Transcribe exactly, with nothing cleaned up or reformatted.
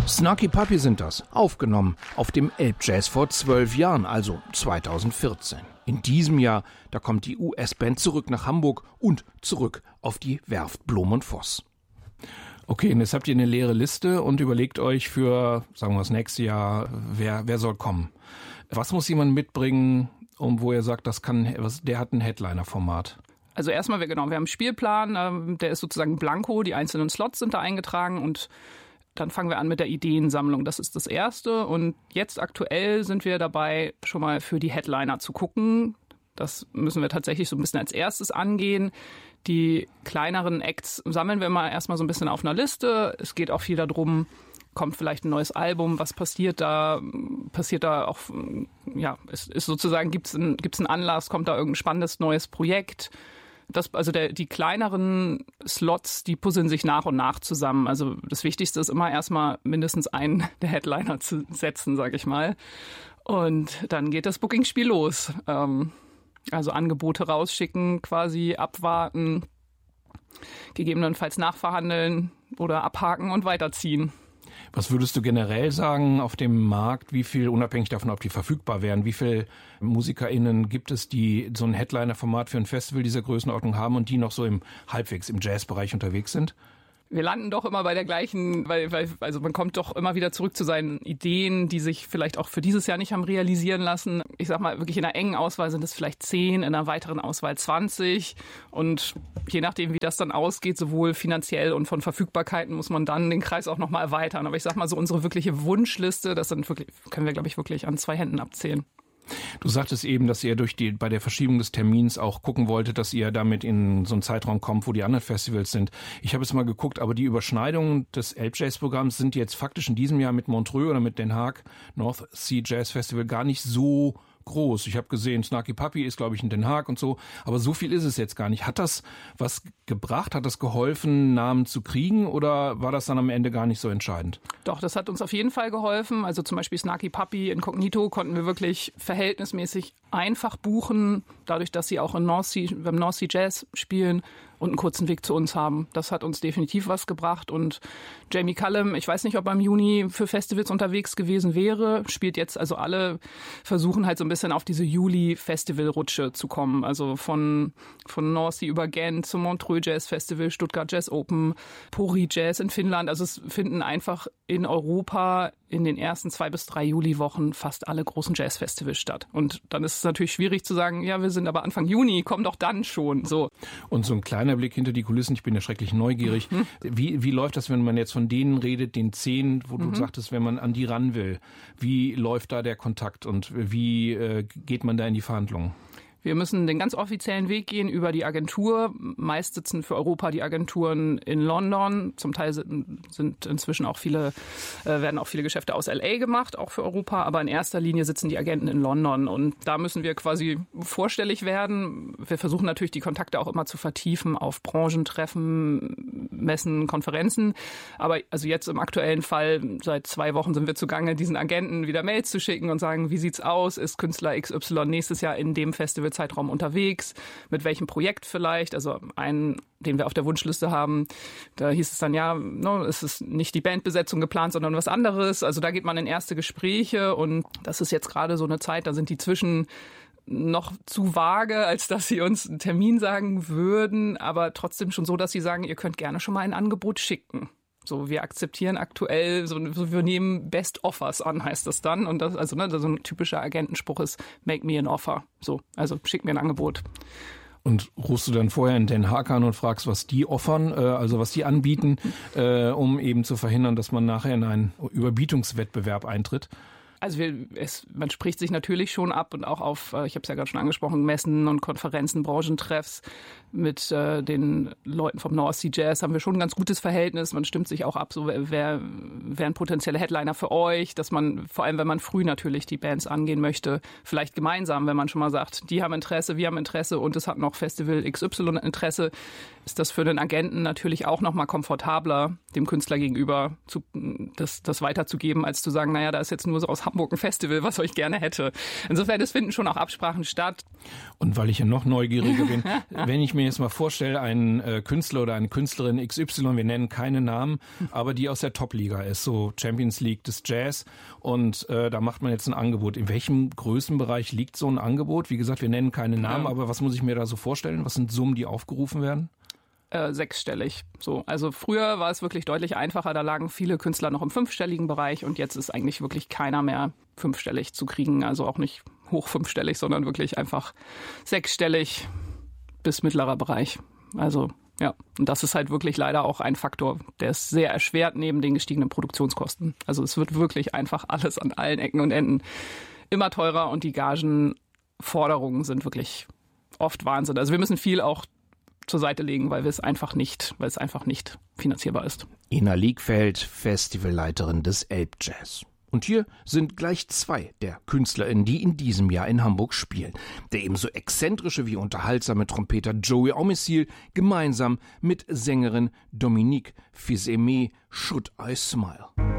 Snarky Puppy sind das, aufgenommen auf dem Elbjazz vor zwölf Jahren, also zweitausendvierzehn. In diesem Jahr, da kommt die U S-Band zurück nach Hamburg und zurück auf die Werft Blom und Voss. Okay, und jetzt habt ihr eine leere Liste und überlegt euch für, sagen wir das nächste Jahr, wer, wer soll kommen. Was muss jemand mitbringen, um wo er sagt, das kann, der hat ein Headliner-Format? Also erstmal, wir, genau, wir haben einen Spielplan, der ist sozusagen blanko, die einzelnen Slots sind da eingetragen und dann fangen wir an mit der Ideensammlung. Das ist das Erste. Und jetzt aktuell sind wir dabei, schon mal für die Headliner zu gucken. Das müssen wir tatsächlich so ein bisschen als erstes angehen. Die kleineren Acts sammeln wir mal erstmal so ein bisschen auf einer Liste. Es geht auch viel darum, kommt vielleicht ein neues Album, was passiert da? Passiert da auch, ja, es ist sozusagen, gibt es ein, gibt's einen Anlass, kommt da irgendein spannendes neues Projekt? Das, also der, die kleineren Slots, die puzzeln sich nach und nach zusammen. Also das Wichtigste ist immer erstmal mindestens einen der Headliner zu setzen, sag ich mal. Und dann geht das Bookingspiel los. Ähm, also Angebote rausschicken, quasi abwarten, gegebenenfalls nachverhandeln oder abhaken und weiterziehen. Was würdest du generell sagen auf dem Markt, wie viel, unabhängig davon, ob die verfügbar wären, wie viele MusikerInnen gibt es, die so ein Headliner-Format für ein Festival dieser Größenordnung haben und die noch so im halbwegs im Jazzbereich unterwegs sind? Wir landen doch immer bei der gleichen, weil, weil also man kommt doch immer wieder zurück zu seinen Ideen, die sich vielleicht auch für dieses Jahr nicht haben realisieren lassen. Ich sag mal, wirklich in einer engen Auswahl sind es vielleicht zehn, in einer weiteren Auswahl zwanzig. Und je nachdem, wie das dann ausgeht, sowohl finanziell und von Verfügbarkeiten, muss man dann den Kreis auch nochmal erweitern. Aber ich sag mal, so unsere wirkliche Wunschliste, das sind wirklich, können wir, glaube ich, wirklich an zwei Händen abzählen. Du sagtest eben, dass ihr durch die, bei der Verschiebung des Termins auch gucken wolltet, dass ihr damit in so einen Zeitraum kommt, wo die anderen Festivals sind. Ich habe jetzt mal geguckt, aber die Überschneidungen des Elbjazz-Programms sind jetzt faktisch in diesem Jahr mit Montreux oder mit Den Haag North Sea Jazz Festival gar nicht so groß. Ich habe gesehen, Snarky Puppy ist, glaube ich, in Den Haag und so, aber so viel ist es jetzt gar nicht. Hat das was gebracht? Hat das geholfen, Namen zu kriegen oder war das dann am Ende gar nicht so entscheidend? Doch, das hat uns auf jeden Fall geholfen. Also zum Beispiel Snarky Puppy, Incognito konnten wir wirklich verhältnismäßig einfach buchen, dadurch, dass sie auch in North Sea, beim North Sea Jazz spielen und einen kurzen Weg zu uns haben. Das hat uns definitiv was gebracht. Und Jamie Cullum, ich weiß nicht, ob er im Juni für Festivals unterwegs gewesen wäre, spielt jetzt, also alle versuchen halt so ein bisschen auf diese Juli-Festival-Rutsche zu kommen. Also von, von North Sea über Gent zum Montreux Jazz Festival, Stuttgart Jazz Open, Pori Jazz in Finnland. Also es finden einfach in Europa in den ersten zwei bis drei Juliwochen fast alle großen Jazzfestivals statt. Und dann ist es natürlich schwierig zu sagen, ja, wir sind aber Anfang Juni, komm doch dann schon. So. Und so ein kleiner Blick hinter die Kulissen, ich bin ja schrecklich neugierig. Mhm. Wie, wie läuft das, wenn man jetzt von denen redet, den zehn, wo du mhm. sagtest, wenn man an die ran will? Wie läuft da der Kontakt und wie äh, geht man da in die Verhandlungen? Wir müssen den ganz offiziellen Weg gehen über die Agentur. Meist sitzen für Europa die Agenturen in London. Zum Teil sind, sind inzwischen auch viele, äh, werden auch viele Geschäfte aus L A gemacht, auch für Europa. Aber in erster Linie sitzen die Agenten in London. Und da müssen wir quasi vorstellig werden. Wir versuchen natürlich, die Kontakte auch immer zu vertiefen auf Branchentreffen, Messen, Konferenzen. Aber also jetzt im aktuellen Fall, seit zwei Wochen sind wir zugange, diesen Agenten wieder Mails zu schicken und sagen, wie sieht's aus? Ist Künstler X Y nächstes Jahr in dem Festival Zeitraum unterwegs, mit welchem Projekt vielleicht, also einen, den wir auf der Wunschliste haben, da hieß es dann, ja, no, es ist nicht die Bandbesetzung geplant, sondern was anderes, also da geht man in erste Gespräche und das ist jetzt gerade so eine Zeit, da sind die zwischen noch zu vage, als dass sie uns einen Termin sagen würden, aber trotzdem schon so, dass sie sagen, ihr könnt gerne schon mal ein Angebot schicken. So, wir akzeptieren aktuell, so, wir nehmen Best Offers an, heißt das dann. Und das, also, ne, so ein typischer Agentenspruch ist, make me an offer. So, also schick mir ein Angebot. Und rufst du dann vorher in Den Haag an und fragst, was die offern, äh, also was die anbieten, äh, um eben zu verhindern, dass man nachher in einen Überbietungswettbewerb eintritt? Also wir, es, man spricht sich natürlich schon ab und auch auf, ich habe es ja gerade schon angesprochen, Messen und Konferenzen, Branchentreffs mit äh, den Leuten vom North Sea Jazz haben wir schon ein ganz gutes Verhältnis. Man stimmt sich auch ab, so wer, wer ein potenzieller Headliner für euch, dass man, vor allem wenn man früh natürlich die Bands angehen möchte, vielleicht gemeinsam, wenn man schon mal sagt, die haben Interesse, wir haben Interesse und es hat noch Festival X Y Interesse, ist das für den Agenten natürlich auch noch mal komfortabler, dem Künstler gegenüber zu, das, das weiterzugeben, als zu sagen, naja, da ist jetzt nur so aus Hamburg ein Festival, was euch gerne hätte. Insofern, es finden schon auch Absprachen statt. Und weil ich ja noch neugieriger bin, wenn ich mir jetzt mal vorstelle, ein äh, Künstler oder eine Künstlerin X Y, wir nennen keine Namen, aber die aus der Top-Liga ist, so Champions League des Jazz, und äh, da macht man jetzt ein Angebot. In welchem Größenbereich liegt so ein Angebot? Wie gesagt, wir nennen keine Namen, ja. aber was muss ich mir da so vorstellen? Was sind Summen, die aufgerufen werden? Äh, sechsstellig. So, also früher war es wirklich deutlich einfacher, da lagen viele Künstler noch im fünfstelligen Bereich und jetzt ist eigentlich wirklich keiner mehr fünfstellig zu kriegen, also auch nicht hoch fünfstellig, sondern wirklich einfach sechsstellig bis mittlerer Bereich. Also ja, und das ist halt wirklich leider auch ein Faktor, der es sehr erschwert neben den gestiegenen Produktionskosten. Also es wird wirklich einfach alles an allen Ecken und Enden immer teurer und die Gagenforderungen sind wirklich oft Wahnsinn. Also wir müssen viel auch zur Seite legen, weil wir es einfach nicht, weil es einfach nicht finanzierbar ist. Ina Liegfeld, Festivalleiterin des Elbjazz. Und hier sind gleich zwei der KünstlerInnen, die in diesem Jahr in Hamburg spielen. Der ebenso exzentrische wie unterhaltsame Trompeter Joey Omissil gemeinsam mit Sängerin Dominique Fils-Aimé Should I Smile.